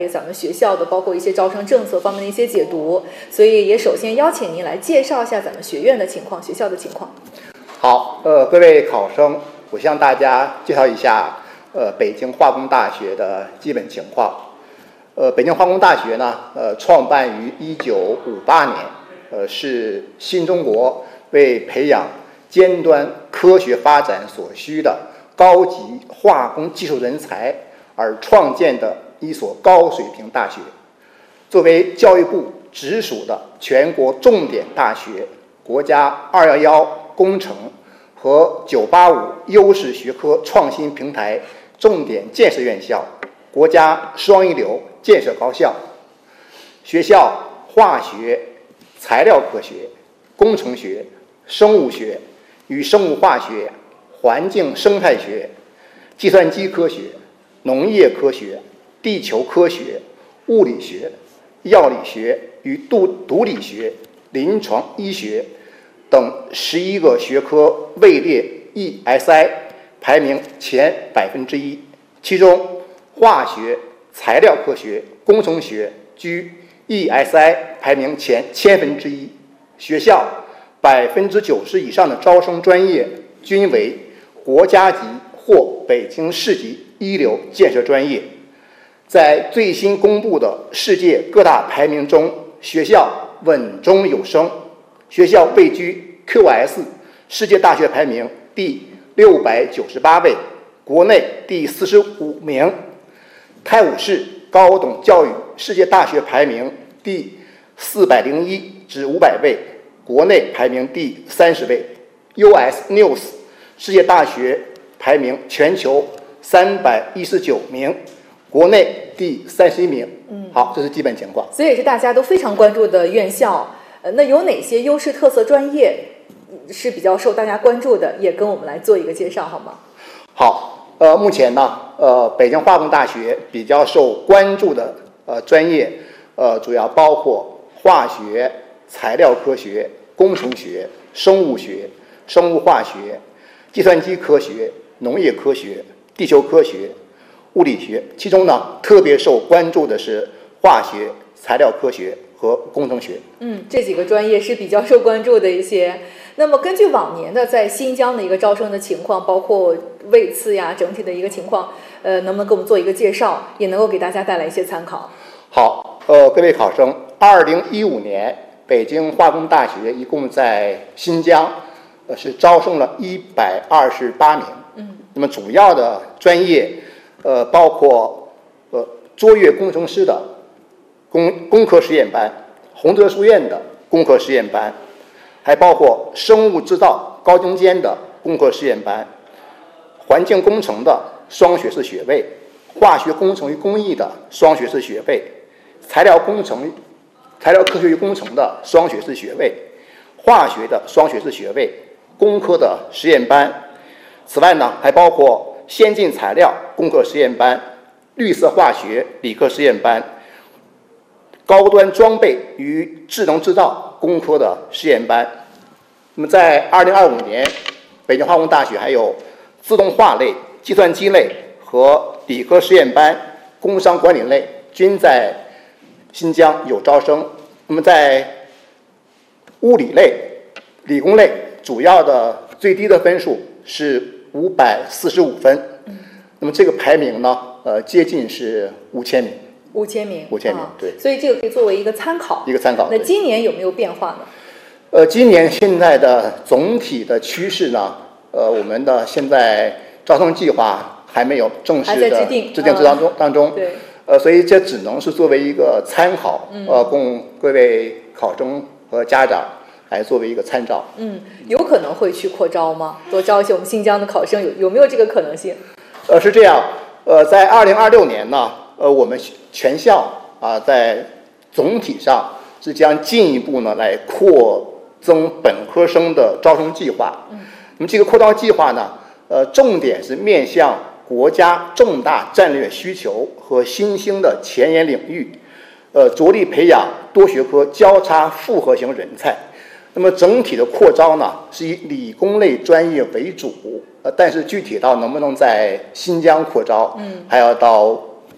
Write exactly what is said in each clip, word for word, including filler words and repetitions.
咱们学校的包括一些招生政策方面的一些解读，所以也首先邀请您来介绍一下咱们学院的情况，学校的情况。 好，呃，各位考生，我向大家介绍一下，呃，北京化工大学的基本情况。呃，北京化工大学呢，呃，创办于一九五八年，呃，是新中国为培养尖端科学发展所需的高级化工技术人才而创建的一所高水平大学。作为教育部直属的全国重点大学、国家二幺幺工程和九八五优势学科创新平台重点建设院校，国家双一流建设高校。学校化学、材料科学、工程学、生物学与生物化学、环境生态学、计算机科学、农业科学、地球科学、物理学、药理学与毒毒理学、临床医学等十一个学科位列 E S I 排名前百分之一，其中化学、材料科学、工程学居 E S I 排名前千分之一。学校百分之九十以上的招生专业均为国家级或北京市级一流建设专业。在最新公布的世界各大排名中，学校稳中有升，学校位居 Q S 世界大学排名第六百九十八位，国内第四十五名。泰晤士高等教育世界大学排名第四百零一至五百位，国内排名第三十位。U S News 世界大学排名全球三百一十九名，国内第三十一名。嗯，好，这是基本情况。 所以也是大家都非常关注的院校。呃，那有哪些优势特色专业是比较受大家关注的？也跟我们来做一个介绍好吗？ 好，呃，目前呢，呃，北京化工大学比较受关注的呃专业，呃，主要包括化学、材料科学、工程学、生物学、生物化学、计算机科学、农业科学、地球科学、物理学。其中呢，特别受关注的是化学、材料科学和工程学。 嗯，这几个专业是比较受关注的一些。那么根据往年的在新疆的一个招生的情况，包括位次呀，整体的一个情况，呃，能不能给我们做一个介绍，也能够给大家带来一些参考？ 好，呃，各位考生，二零一五年北京化工大学一共在新疆，呃，是招生了一百二十八名。嗯，那么主要的专业，呃，包括呃卓越工程师的工工科实验班，洪德书院的工科实验班，还包括生物制造高精尖的工科实验班，环境工程的双学士学位，化学工程与工艺的双学士学位，材料工程、材料科学与工程的双学士学位，化学的双学士学位，工科的实验班。此外呢，还包括先进材料工科实验班、绿色化学理科实验班、高端装备与智能制造工科的实验班。那么在二零二五年，北京化工大学还有自动化类、计算机类和理科实验班、工商管理类均在新疆有招生。那么在物理类、理工类，主要的最低的分数是五百四十五分。那么这个排名呢，呃，接近是五千名。 五千名， 五千名，对、 啊。所以这个可以作为一个参考， 一个参考。 那今年有没有变化呢？ 呃，今年现在的总体的趋势呢，呃，我们的现在招生计划还没有正式的制定制定当中、嗯、当中， 对， 呃，所以这只能是作为一个参考，呃，供各位考生和家长来作为一个参照。 嗯，有可能会去扩招吗？多招一些我们新疆的考生，有有没有这个可能性？ 呃，是这样，呃，在二零二六年呢，呃，我们全校啊，在总体上是将进一步呢来扩增本科生的招生计划。嗯，那么这个扩招计划呢，呃，重点是面向国家重大战略需求和新兴的前沿领域，呃，着力培养多学科交叉复合型人才。那么整体的扩招呢，是以理工类专业为主，呃，但是具体到能不能在新疆扩招，嗯，还要到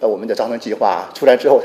呃我们的招生计划出来之后。